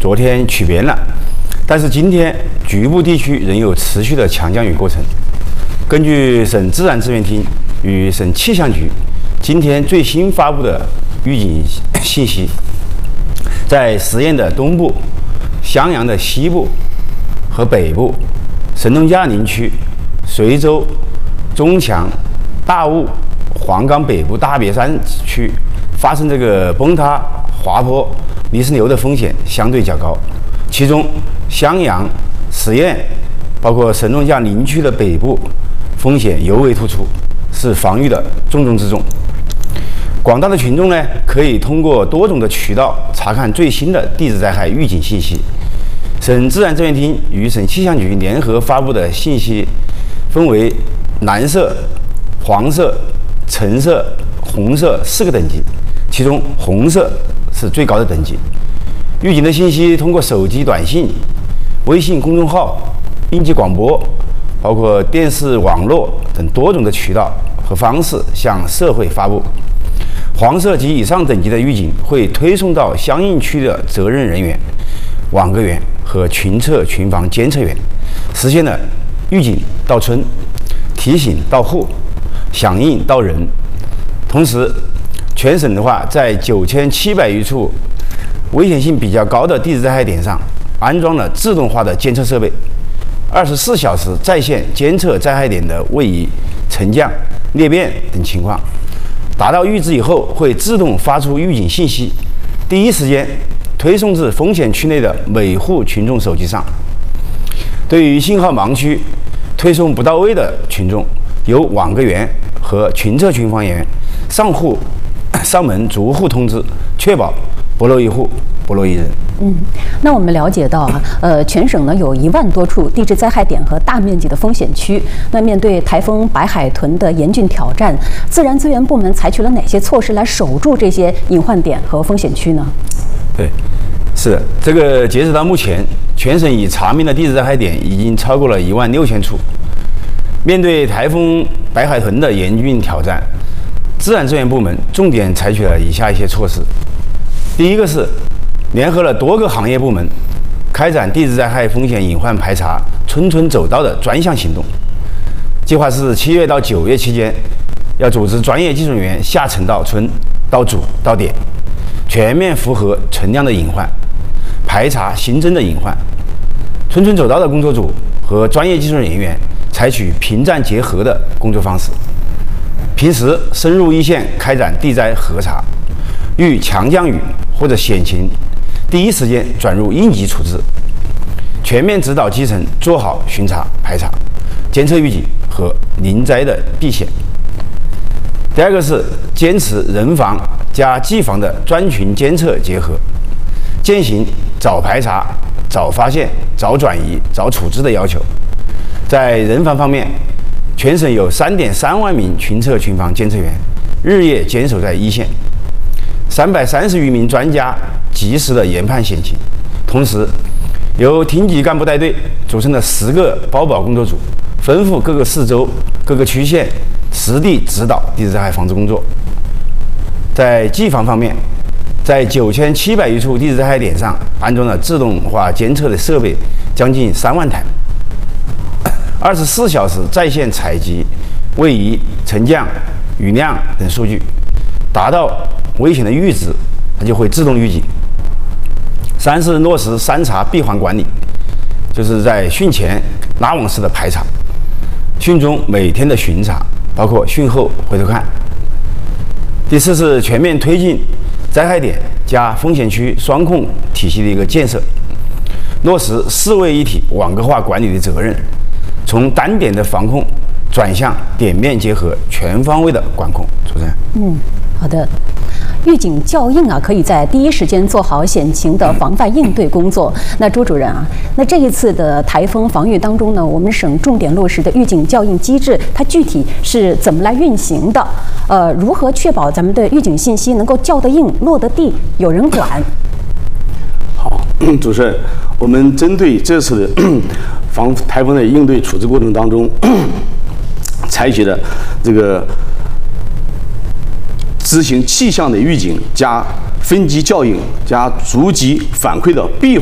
昨天取边了，但是今天局部地区仍有持续的强降雨过程。根据省自然资源厅与省气象局今天最新发布的预警信息，在十堰的东部、襄阳的西部和北部、神农架林区、随州、中强、大悟、黄冈北部大别山区发生这个崩塌、滑坡、泥石流的风险相对较高，其中襄阳、十堰包括神农架林区的北部风险尤为突出，是防御的重中之重。广大的群众呢，可以通过多种的渠道查看最新的地质灾害预警信息。省自然资源厅与省气象局联合发布的信息分为蓝色、黄色、橙色、红色4个等级，其中红色是最高的等级。预警的信息通过手机短信、微信公众号、应急广播，包括电视、网络等多种的渠道和方式向社会发布。黄色及以上等级的预警会推送到相应区的责任人员、网格员和群测群防监测员，实现了预警到村、提醒到户、响应到人。同时，全省的话，在9700余处危险性比较高的地质灾害点上，安装了自动化的监测设备，24小时在线监测灾害点的位移、沉降、裂变等情况。达到阈值以后，会自动发出预警信息，第一时间推送至风险区内的每户群众手机上。对于信号盲区、推送不到位的群众，由网格员和群测群防员上门逐户通知，确保不漏一户，不漏一人。 那我们了解到全省呢有1万多处地质灾害点和大面积的风险区。那面对台风白海豚的严峻挑战，自然资源部门采取了哪些措施来守住这些隐患点和风险区呢？ 对，是的，这个截止到目前，全省已查明的地质灾害点已经超过了16000处。面对台风白海豚的严峻挑战，自然资源部门重点采取了以下一些措施。第一个是联合了多个行业部门，开展地质灾害风险隐患排查、村村走到的专项行动。计划是7月到9月期间，要组织专业技术人员下沉到村、到组、到点，全面符合存量的隐患，排查新增的隐患。村村走到的工作组和专业技术人员采取平战结合的工作方式，平时深入一线开展地灾核查，遇强降雨或者险情，第一时间转入应急处置，全面指导基层做好巡查、排查、监测预警和临灾的避险。第二个是坚持人防加技防的专群监测结合，践行早排查、早发现、早转移、早处置的要求。在人防方面，全省有3.3万名群测群防监测员，日夜坚守在一线，330余名专家及时的研判险情。同时，由厅级干部带队组成的10个包保工作组，吩咐各个市州、各个区县实地指导地质灾害防治工作。在技防方面，在9700余处地质灾害点上安装了自动化监测的设备将近3万台，24小时在线采集位移、沉降、雨量等数据，达到危险的阈值，它就会自动预警。3是落实3查闭环管理，就是在汛前拉网式的排查，汛中每天的巡查，包括汛后回头看。第4是全面推进灾害点加风险区双控体系的一个建设，落实4位一体网格化管理的责任，从单点的防控转向点面结合、全方位的管控。主持人， 好的。预警校应可以在第一时间做好险情的防范应对工作。那朱主任那这一次的台风防御当中呢，我们省重点落实的预警校应机制，它具体是怎么来运行的？如何确保咱们的预警信息能够校得应、落得地、有人管？ 好，主持人，我们针对这次的防台风的应对处置过程当中，采取的这个执行气象的预警加分级校应加逐级反馈的闭环